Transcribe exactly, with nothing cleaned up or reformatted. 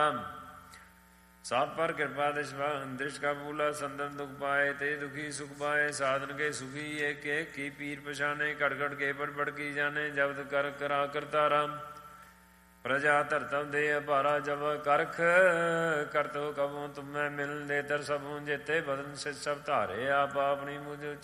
ਸਭ ਪਰ ਕਿਰਪਾ ਦ੍ਰਿਸ਼ ਕਾ ਮੂਲਾ ਸੰਦਨ ਦੁਖ ਪਾਏ ਤੇ ਦੁਖੀ ਸੁਖ ਪਾਏ ਸਾਧਨ ਕੇ ਸੁਖੀ ਏਕ ਏਕ ਕੀ ਪੀਰ ਪਛਾਨੇ ਘੜ ਘੜ ਕੇ ਪੜ ਪੜ ਕੀ ਜਾਣੇ ਜਬਦ ਕਰ ਕਰਾ ਕਰਤਾਰਾ ਪ੍ਰਜਾ ਧਰਤਮ ਦੇ ਅਭਾਰਾ ਜਬ ਕਰਖ ਕਰਤੋ ਕਬੂ ਤੁਮੈ ਮਿਲ ਦੇ ਦਰ ਸਭੂ ਜੇਤੇ ਬਦਨ ਸੇ ਸਭ ਧਾਰੇ ਆਪ ਆਪਣੀ ਮੁਝ